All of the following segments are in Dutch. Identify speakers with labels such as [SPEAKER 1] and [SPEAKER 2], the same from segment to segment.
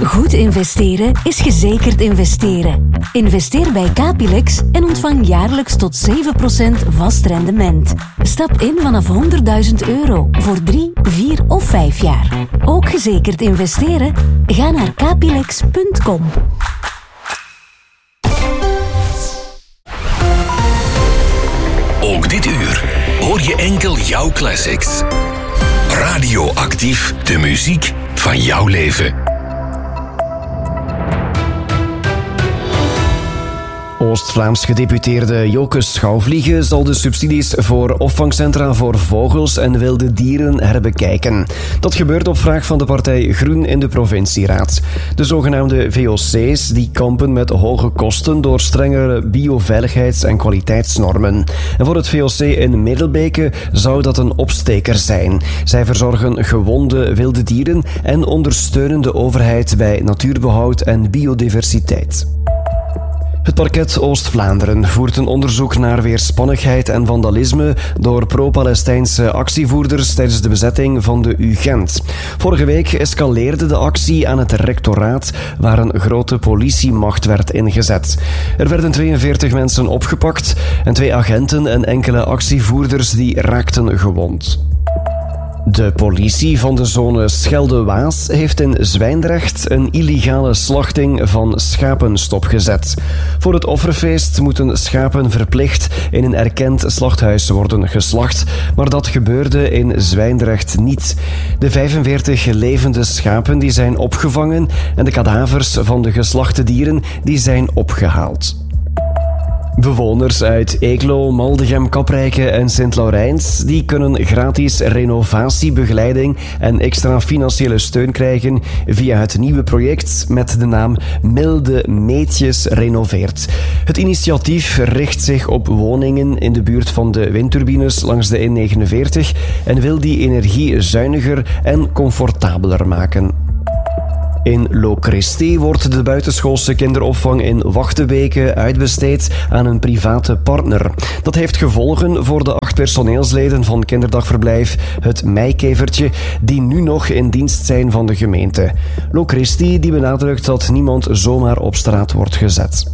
[SPEAKER 1] Goed investeren is gezekerd investeren. Investeer bij Capilex en ontvang jaarlijks tot 7% vast rendement. Stap in vanaf €100.000 voor 3, 4 of 5 jaar. Ook gezekerd investeren? Ga naar capilex.com.
[SPEAKER 2] Ook dit uur hoor je enkel jouw classics. Radioactief, de muziek van jouw leven.
[SPEAKER 3] Oost-Vlaams gedeputeerde Joke Schouwvliegen zal de subsidies voor opvangcentra voor vogels en wilde dieren herbekijken. Dat gebeurt op vraag van de partij Groen in de provincieraad. De zogenaamde VOC's die kampen met hoge kosten door strengere bioveiligheids- en kwaliteitsnormen. En voor het VOC in Middelbeke zou dat een opsteker zijn. Zij verzorgen gewonde wilde dieren en ondersteunen de overheid bij natuurbehoud en biodiversiteit. Het parket Oost-Vlaanderen voert een onderzoek naar weerspannigheid en vandalisme door pro-Palestijnse actievoerders tijdens de bezetting van de UGent. Vorige week escaleerde de actie aan het rectoraat, waar een grote politiemacht werd ingezet. Er werden 42 mensen opgepakt en 2 agenten en enkele actievoerders die raakten gewond. De politie van de zone Schelde-Waas heeft in Zwijndrecht een illegale slachting van schapen stopgezet. Voor het offerfeest moeten schapen verplicht in een erkend slachthuis worden geslacht, maar dat gebeurde in Zwijndrecht niet. De 45 levende schapen die zijn opgevangen en de kadavers van de geslachte dieren die zijn opgehaald. Bewoners uit Eeklo, Maldegem, Kaprijke en Sint-Laurijns die kunnen gratis renovatiebegeleiding en extra financiële steun krijgen via het nieuwe project met de naam Milde Meetjes Renoveert. Het initiatief richt zich op woningen in de buurt van de windturbines langs de N49 en wil die energie zuiniger en comfortabeler maken. In Locristi wordt de buitenschoolse kinderopvang in Wachtebeke uitbesteed aan een private partner. Dat heeft gevolgen voor de 8 personeelsleden van kinderdagverblijf Het Meikevertje, die nu nog in dienst zijn van de gemeente. Locristi die benadrukt dat niemand zomaar op straat wordt gezet.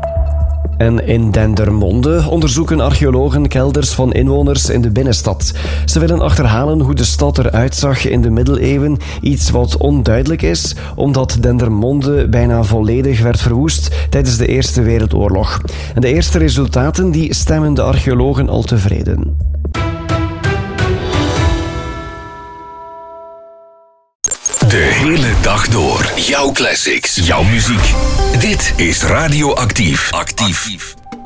[SPEAKER 3] En in Dendermonde onderzoeken archeologen kelders van inwoners in de binnenstad. Ze willen achterhalen hoe de stad eruit zag in de middeleeuwen, iets wat onduidelijk is, omdat Dendermonde bijna volledig werd verwoest tijdens de Eerste Wereldoorlog. En de eerste resultaten die stemmen de archeologen al tevreden.
[SPEAKER 2] De hele dag door. Jouw classics, jouw muziek. Dit is Radioactief. Actief.